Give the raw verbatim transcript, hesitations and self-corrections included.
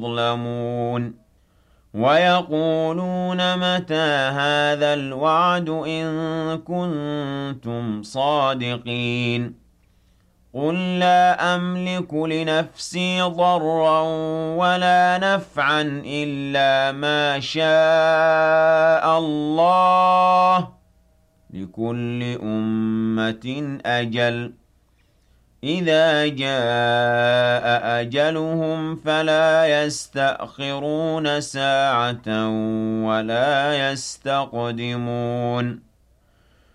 يظلمون ويقولون متى هذا الوعد إن كنتم صادقين قل لا أملك لنفسي ضرا ولا نفعا إلا ما شاء الله لكل أمة أجل إذا جاء أجلهم فلا يستأخرون ساعة ولا يستقدمون